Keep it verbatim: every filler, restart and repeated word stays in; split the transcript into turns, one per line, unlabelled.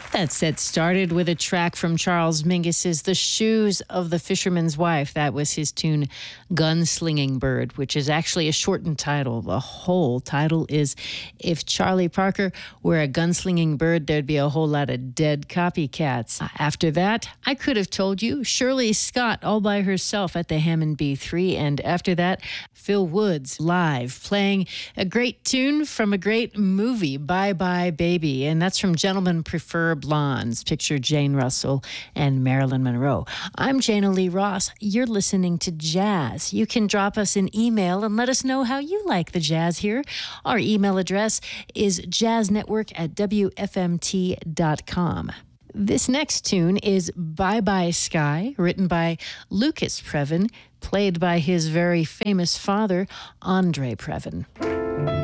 That set started with a track from Charles Mingus's The Shoes of the Fisherman's Wife. That was his tune, Gunslinging Bird, which is actually a shortened title. The whole title is If Charlie Parker Were a Gunslinging Bird, There'd Be a Whole Lot of Dead Copycats. After that, I Could Have Told You, Shirley Scott all by herself at the Hammond B three. And after that, Phil Woods live playing a great tune from a great movie, Bye Bye Baby. And that's from Gentlemen Prefer Blondes. Picture Jane Russell and Marilyn Monroe. I'm Jana Lee Ross. You're listening to Jazz. You can drop us an email and let us know how you like the jazz here. Our email address is jazznetwork at w f m t dot com. This next tune is Bye Bye Sky, written by Lucas Previn, played by his very famous father, Andre Previn.